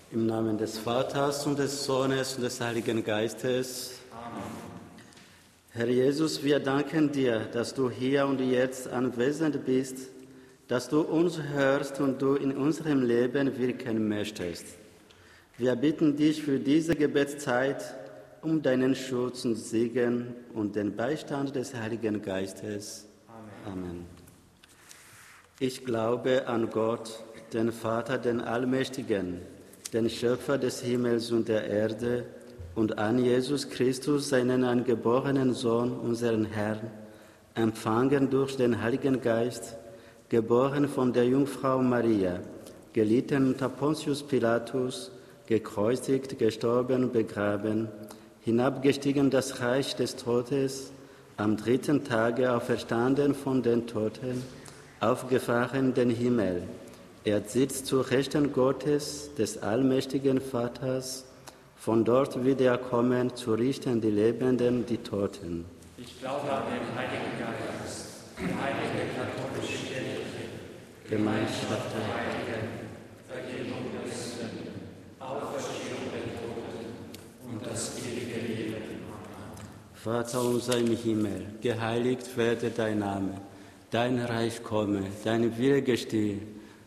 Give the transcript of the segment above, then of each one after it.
Im Namen des Vaters und des Sohnes und des Heiligen Geistes. Amen. Herr Jesus, wir danken dir, dass du hier und jetzt anwesend bist, dass du uns hörst und du in unserem Leben wirken möchtest. Wir bitten dich für diese Gebetszeit um deinen Schutz und Segen und den Beistand des Heiligen Geistes. Amen. Ich glaube an Gott, den Vater, den Allmächtigen, den Schöpfer des Himmels und der Erde, und an Jesus Christus, seinen eingeborenen Sohn, unseren Herrn, empfangen durch den Heiligen Geist, geboren von der Jungfrau Maria, gelitten unter Pontius Pilatus, gekreuzigt, gestorben, begraben, hinabgestiegen in das Reich des Todes, am 3. Tage auferstanden von den Toten, aufgefahren in den Himmel. Er sitzt zur Rechten Gottes, des allmächtigen Vaters. Von dort wird er kommen, zu richten die Lebenden, die Toten. Ich glaube an den Heiligen Geist, die heilige katholische Kirche, Gemeinschaft der Heiligen, Vergebung der Sünden, Auferstehung der Toten und das ewige Leben. Vater unser im Himmel, geheiligt werde dein Name. Dein Reich komme, dein Wille geschehe,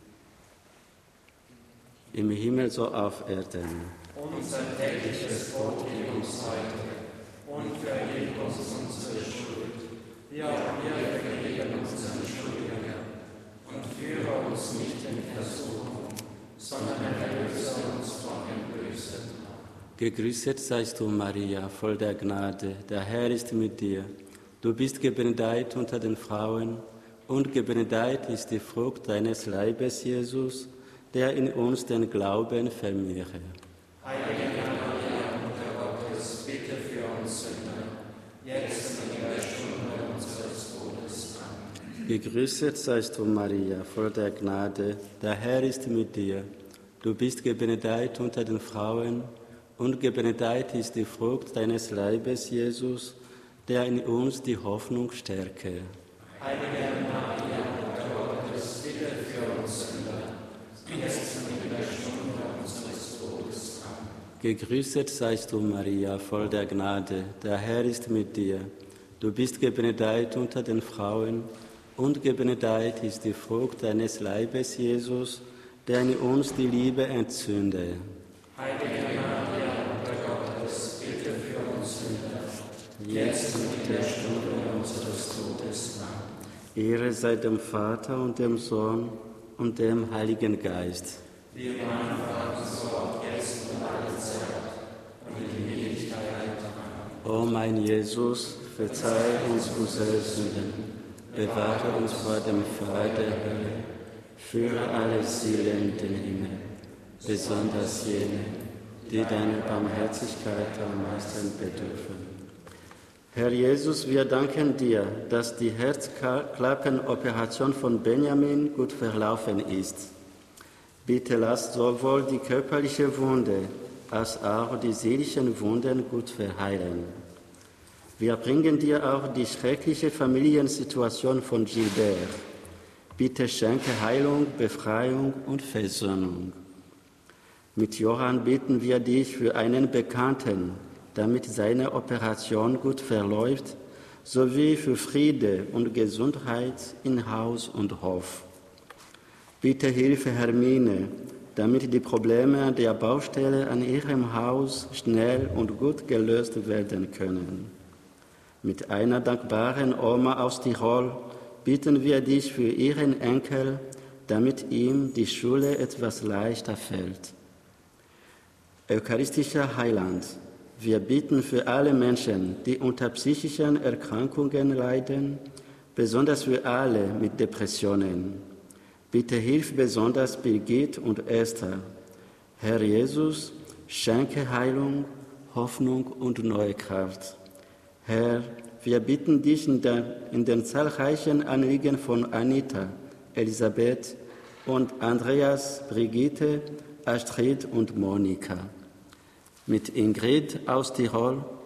im Himmel so auf Erden. Unser tägliches Brot gib uns heute und vergib uns unsere Schuld, wie auch wir vergeben unseren Schuldigern. Und führe uns nicht in Versuchung, sondern erlöse uns von dem Bösen. Gegrüßet seist du, Maria, voll der Gnade, der Herr ist mit dir. Du bist gebenedeit unter den Frauen, und gebenedeit ist die Frucht deines Leibes, Jesus, der in uns den Glauben vermehre. Heilige Maria, Mutter Gottes, bitte für uns Sünder, jetzt und in der Stunde unseres Todes. Amen. Gegrüßet seist du, Maria, voll der Gnade, der Herr ist mit dir. Du bist gebenedeit unter den Frauen, und gebenedeit ist die Frucht deines Leibes, Jesus, der in uns die Hoffnung stärke. Heilige Maria, Mutter Gottes, bitte für uns Sünder, jetzt und in der Stunde unseres Todes. Amen. Gegrüßet seist du, Maria, voll der Gnade, der Herr ist mit dir. Du bist gebenedeit unter den Frauen, und gebenedeit ist die Frucht deines Leibes, Jesus, der in uns die Liebe entzünde. Heilige Maria, Mutter Gottes, bitte für uns Sünder, jetzt und in der Stunde unseres Todes. Amen. Ehre sei dem Vater und dem Sohn und dem Heiligen Geist. Wie im Anfang, so auch jetzt und alle Zeit und in Ewigkeit. Amen. O mein Jesus, verzeih uns unsere Sünden, bewahre uns vor dem Feuer der Hölle, führe alle Seelen in den Himmel, besonders jene, die deiner Barmherzigkeit am meisten bedürfen. Herr Jesus, wir danken dir, dass die Herzklappenoperation von Benjamin gut verlaufen ist. Bitte lass sowohl die körperliche Wunde als auch die seelischen Wunden gut verheilen. Wir bringen dir auch die schreckliche Familiensituation von Gilbert. Bitte schenke Heilung, Befreiung und Versöhnung. Mit Johann bitten wir dich für einen Bekannten, damit seine Operation gut verläuft, sowie für Friede und Gesundheit in Haus und Hof. Bitte hilfe Hermine, damit die Probleme an der Baustelle an ihrem Haus schnell und gut gelöst werden können. Mit einer dankbaren Oma aus Tirol bitten wir dich für ihren Enkel, damit ihm die Schule etwas leichter fällt. Eucharistischer Heiland, wir bitten für alle Menschen, die unter psychischen Erkrankungen leiden, besonders für alle mit Depressionen. Bitte hilf besonders Birgit und Esther. Herr Jesus, schenke Heilung, Hoffnung und neue Kraft. Herr, wir bitten dich in den zahlreichen Anliegen von Anita, Elisabeth und Andreas, Brigitte, Astrid und Monika. Mit Ingrid aus Tirol